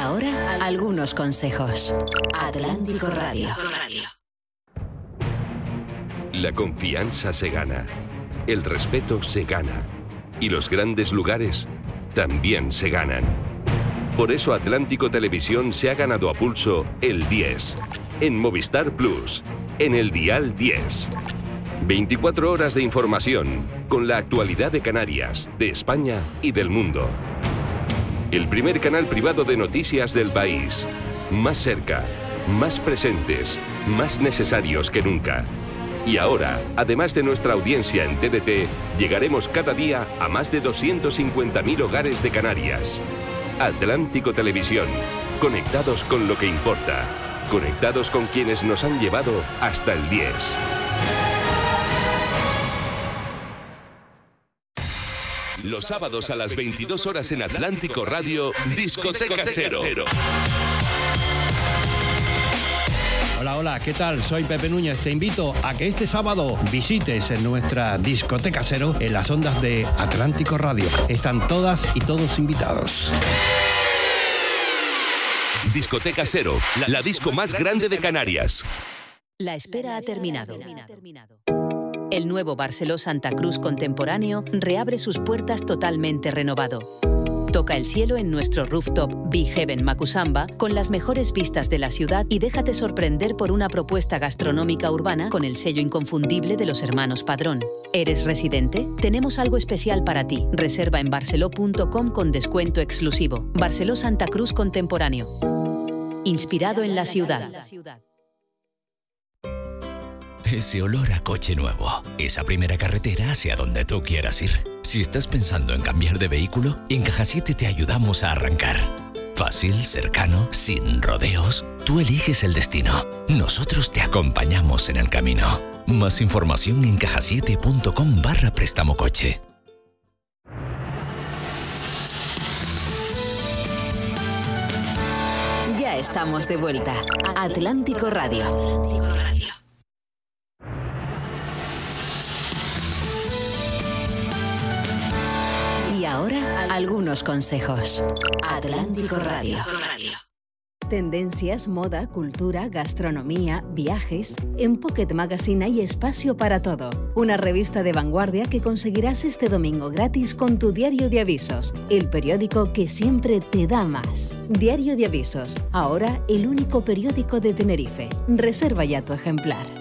ahora, algunos consejos. Atlántico Radio. La confianza se gana, el respeto se gana y los grandes lugares también se ganan. Por eso Atlántico Televisión se ha ganado a pulso el 10, en Movistar Plus, en el dial 10. 24 horas de información, con la actualidad de Canarias, de España y del mundo. El primer canal privado de noticias del país. Más cerca, más presentes, más necesarios que nunca. Y ahora, además de nuestra audiencia en TDT, llegaremos cada día a más de 250.000 hogares de Canarias. Atlántico Televisión, conectados con lo que importa, conectados con quienes nos han llevado hasta el 10. Los sábados a las 22 horas en Atlántico Radio, Discoteca Cero. Hola, ¿qué tal? Soy Pepe Núñez. Te invito a que este sábado visites en nuestra Discoteca Cero en las ondas de Atlántico Radio. Están todas y todos invitados. Discoteca Cero, la disco más grande de Canarias. La espera ha terminado. El nuevo Barceló Santa Cruz contemporáneo reabre sus puertas totalmente renovado. Toca el cielo en nuestro rooftop Be Heaven Macusamba con las mejores vistas de la ciudad y déjate sorprender por una propuesta gastronómica urbana con el sello inconfundible de los hermanos Padrón. ¿Eres residente? Tenemos algo especial para ti. Reserva en barceló.com con descuento exclusivo. Barceló Santa Cruz contemporáneo. Inspirado en la ciudad. Ese olor a coche nuevo, esa primera carretera hacia donde tú quieras ir. Si estás pensando en cambiar de vehículo, en Caja 7 te ayudamos a arrancar. Fácil, cercano, sin rodeos. Tú eliges el destino. Nosotros te acompañamos en el camino. Más información en cajasiete.com/préstamo coche. Ya estamos de vuelta. Atlántico Radio. Y ahora, algunos consejos. Atlántico Radio. Tendencias, moda, cultura, gastronomía, viajes. En Pocket Magazine hay espacio para todo. Una revista de vanguardia que conseguirás este domingo gratis con tu diario de avisos. El periódico que siempre te da más. Diario de avisos. Ahora el único periódico de Tenerife. Reserva ya tu ejemplar.